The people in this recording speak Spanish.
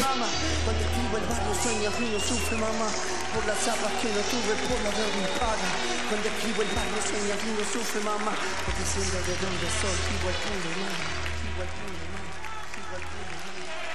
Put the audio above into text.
mamá. Cuando escribo el barrio sueña, uno sufre, mamá. Por las aguas que no tuve, por la deuda impaga. Cuando escribo el barrio sueña, uno sufre, mamá. Porque siendo de donde soy, vivo al puno, mamá. Vivo al puno, mamá. Vivo al puno, mamá.